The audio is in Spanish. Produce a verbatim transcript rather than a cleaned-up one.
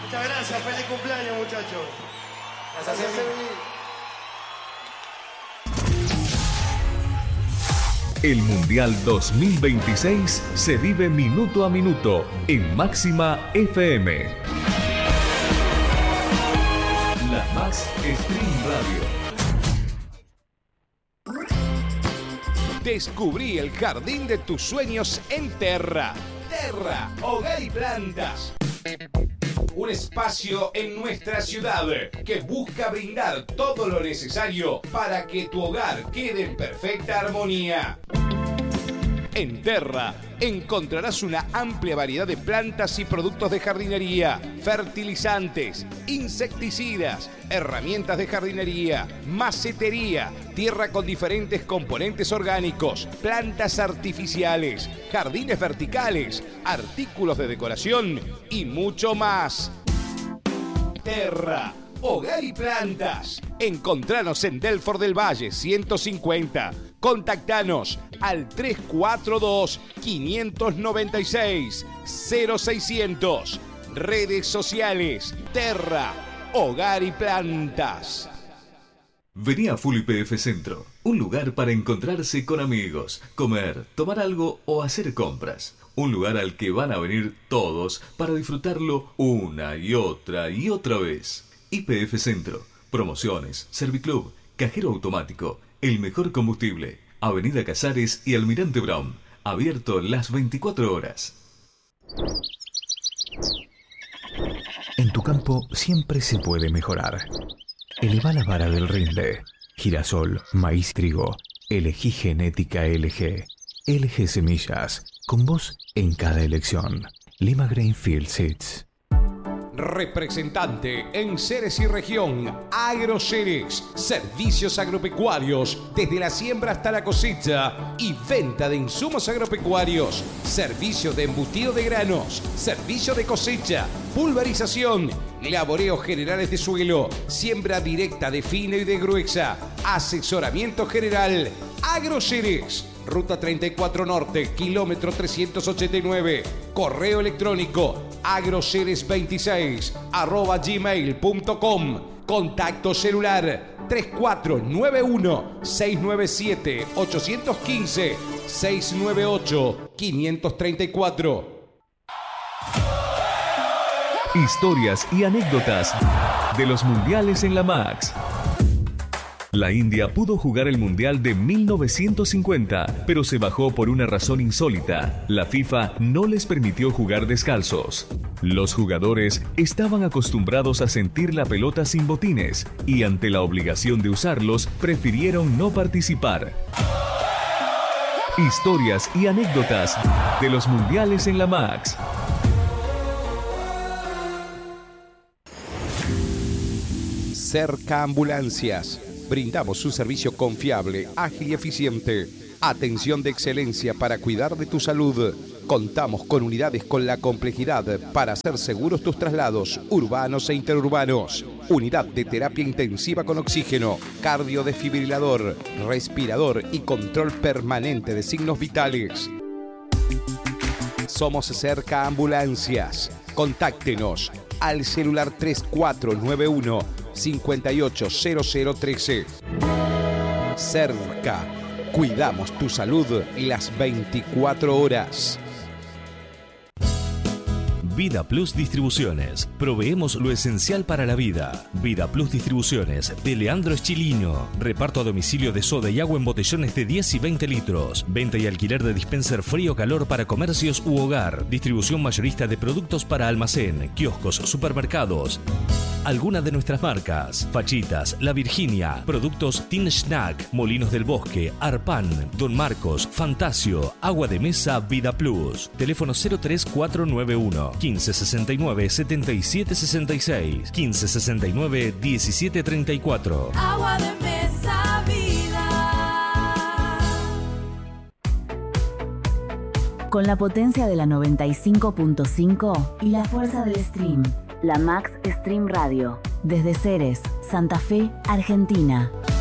Muchas gracias, feliz cumpleaños, muchachos. Gracias, Emi. El Mundial dos mil veintiséis se vive minuto a minuto en Máxima F M. La Max Stream Radio. Descubrí el jardín de tus sueños en Terra. Terra, hogar y plantas. Un espacio en nuestra ciudad que busca brindar todo lo necesario para que tu hogar quede en perfecta armonía. En Terra encontrarás una amplia variedad de plantas y productos de jardinería, fertilizantes, insecticidas, herramientas de jardinería, macetería, tierra con diferentes componentes orgánicos, plantas artificiales, jardines verticales, artículos de decoración y mucho más. Terra, hogar y plantas. Encontranos en Delfort del Valle ciento cincuenta. Contactanos al tres cuatro dos, cinco nueve seis, cero seiscientos. Redes sociales, Terra, hogar y plantas. Vení a Full Y P F Centro, un lugar para encontrarse con amigos, comer, tomar algo o hacer compras. Un lugar al que van a venir todos para disfrutarlo una y otra y otra vez. Y P F Centro, promociones, Serviclub, cajero automático, el mejor combustible, Avenida Casares y Almirante Brown, abierto las veinticuatro horas. En tu campo siempre se puede mejorar. Eleva la vara del rinde. Girasol, maíz, trigo. Elegí genética L G. L G Semillas. Con vos en cada elección. Lima Grainfield Seeds. Representante en Ceres y región, AgroCeres, servicios agropecuarios desde la siembra hasta la cosecha y venta de insumos agropecuarios, servicio de embutido de granos, servicio de cosecha, pulverización, laboreos generales de suelo, siembra directa de fina y de gruesa, asesoramiento general. AgroCeres, Ruta treinta y cuatro Norte, kilómetro trescientos ochenta y nueve, correo electrónico agroceres veintiséis arroba gmail punto com, contacto celular tres cuatro nueve uno, seis nueve siete, ocho uno cinco, seis nueve ocho, cinco tres cuatro. Historias y anécdotas de los mundiales en la Max. La India pudo jugar el Mundial de mil novecientos cincuenta, pero se bajó por una razón insólita. La FIFA no les permitió jugar descalzos. Los jugadores estaban acostumbrados a sentir la pelota sin botines y ante la obligación de usarlos, prefirieron no participar. Historias y anécdotas de los mundiales en la Max. Cerca Ambulancias. Brindamos un servicio confiable, ágil y eficiente. Atención de excelencia para cuidar de tu salud. Contamos con unidades con la complejidad para hacer seguros tus traslados urbanos e interurbanos. Unidad de terapia intensiva con oxígeno, cardiodesfibrilador, respirador y control permanente de signos vitales. Somos Cerca Ambulancias. Contáctenos al celular tres cuatro nueve uno, cinco ocho cero cero uno tres. Cerca. Cuidamos tu salud las veinticuatro horas. Vida Plus Distribuciones. Proveemos lo esencial para la vida. Vida Plus Distribuciones de Leandro Eschilino. Reparto a domicilio de soda y agua en botellones de diez y veinte litros. Venta y alquiler de dispenser frío-calor para comercios u hogar. Distribución mayorista de productos para almacén, kioscos, supermercados. Algunas de nuestras marcas: Fachitas, La Virginia, Productos Tin Snack, Molinos del Bosque, Arpan, Don Marcos, Fantasio, Agua de Mesa, Vida Plus. Teléfono cero tres cuatro nueve uno, quince sesenta y nueve, setenta y siete sesenta y seis, quince sesenta y nueve, diecisiete treinta y cuatro. Agua de Mesa, Vida. Con la potencia de la noventa y cinco punto cinco y la fuerza del stream. La Max Stream Radio, desde Ceres, Santa Fe, Argentina.